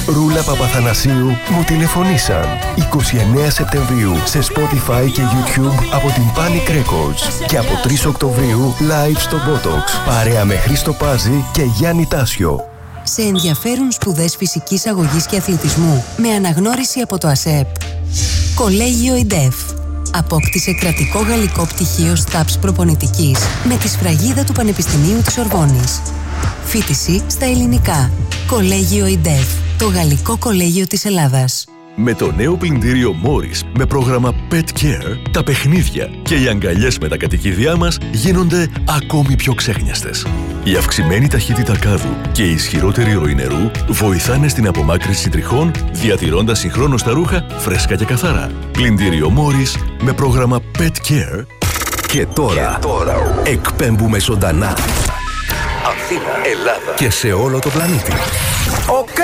Ρούλα Παπαθανασίου μου τηλεφωνήσαν. 29 Σεπτεμβρίου σε Spotify και YouTube από την Panic Records. Και από 3 Οκτωβρίου live στο Botox. Παρέα με Χρήστο Πάζη και Γιάννη Τάσιο. Σε ενδιαφέρουν σπουδές φυσικής αγωγής και αθλητισμού με αναγνώριση από το ΑΣΕΠ. Κολέγιο ΙΝΤΕΦ. Απόκτησε κρατικό γαλλικό πτυχίο ΣΤΑΠΣ προπονητικής με τη σφραγίδα του Πανεπιστημίου της Σορβόνης. Φοιτηση στα ελληνικά. Κολέγιο ΙΝΤΕΦ. Το γαλλικό κολέγιο της Ελλάδας. Με το νέο πλυντήριο Morris με πρόγραμμα Pet Care, τα παιχνίδια και οι αγκαλιές με τα κατοικίδια μας γίνονται ακόμη πιο ξέχνιαστες. Η αυξημένη ταχύτητα κάδου και η ισχυρότερη ροή νερού βοηθάνε στην απομάκρυνση τριχών, διατηρώντας συγχρόνως τα ρούχα φρέσκα και καθαρά. Πλυντήριο Morris με πρόγραμμα Pet Care. Και τώρα εκπέμπουμε ζωντανά Αθήνα, Ελλάδα και σε όλο το πλανήτη. Οκ.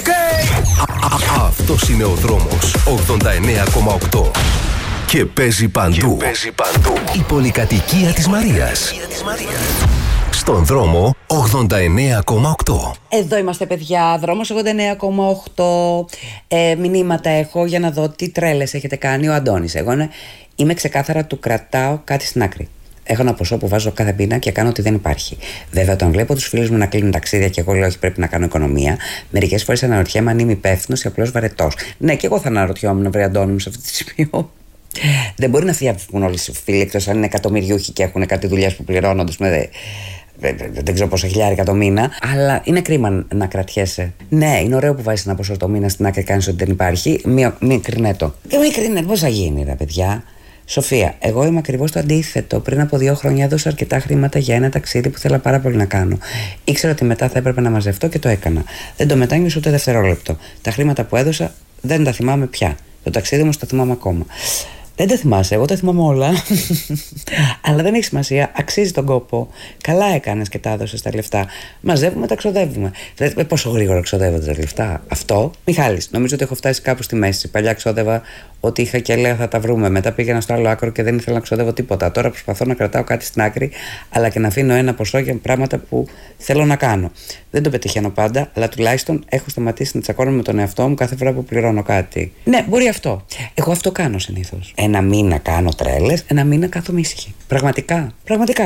Αυτός είναι ο δρόμος 89,8 και παίζει παντού. Η πολυκατοικία της Μαρίας. Στον δρόμο 89,8. Εδώ είμαστε, παιδιά, δρόμος 89,8. Μηνύματα έχω για να δω τι τρέλες έχετε κάνει. Ο Αντώνης, εγώ είμαι ξεκάθαρα του κρατάω κάτι στην άκρη. Έχω ένα ποσό που βάζω κάθε μήνα και κάνω ότι δεν υπάρχει. Βέβαια, όταν βλέπω τους φίλους μου να κλείνουν ταξίδια και εγώ λέω όχι, πρέπει να κάνω οικονομία, μερικές φορές αναρωτιέμαι αν είμαι υπεύθυνος ή απλώς βαρετός. Ναι, και εγώ θα αναρωτιόμουν, βρε Αντώνη μου, σε αυτή τη σημείο. Δεν μπορεί να φύγουν όλοι οι φίλοι, εκτός αν είναι εκατομμυριούχοι και έχουν κάτι δουλειές που πληρώνονται. Δεν ξέρω πόσα χιλιάρικα το μήνα, αλλά είναι κρίμα να κρατιέσαι. Ναι, είναι ωραίο που βάζεις ένα ποσό το μήνα στην άκρη και κάνεις ότι δεν υπάρχει. Μην κρινέτο. Και μην κρινέτο, πώς θα γίνει, ρε παιδιά. Σοφία, εγώ είμαι ακριβώς το αντίθετο. Πριν από 2 χρόνια έδωσα αρκετά χρήματα για ένα ταξίδι που θέλω πάρα πολύ να κάνω. Ήξερα ότι μετά θα έπρεπε να μαζευτώ και το έκανα. Δεν το μετάνιωσα ούτε δευτερόλεπτο. Τα χρήματα που έδωσα δεν τα θυμάμαι πια. Το ταξίδι όμως το θυμάμαι ακόμα. Δεν τα θυμάσαι, εγώ τα θυμάμαι όλα. Αλλά δεν έχει σημασία, αξίζει τον κόπο. Καλά έκανες και τα έδωσες τα λεφτά. Μαζεύουμε, τα ξοδεύουμε. Πόσο γρήγορα ξοδεύονται τα λεφτά. Αυτό, Μιχάλης, νομίζω ότι έχω φτάσει κάπου στη μέση. Παλιά ξόδευα ό,τι είχα και έλεγα θα τα βρούμε. Μετά πήγαινα στο άλλο άκρο και δεν ήθελα να ξοδεύω τίποτα. Τώρα προσπαθώ να κρατάω κάτι στην άκρη, αλλά και να αφήνω ένα ποσό για πράγματα που θέλω να κάνω. Δεν το πετυχαίνω πάντα, αλλά τουλάχιστον έχω σταματήσει να τσακώνομαι με τον εαυτό μου κάθε φορά που πληρώνω κάτι. Ναι, μπορεί αυτό. Εγώ αυτό κάνω συνήθως. Ένα μήνα κάνω τρέλες, ένα μήνα κάθομαι ήσυχη. Πραγματικά.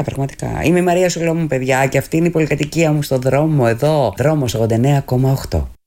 Είμαι η Μαρία Σολόμου, παιδιά, και αυτή είναι η πολυκατοικία μου στον δρόμο εδώ. Δρόμος 89,8.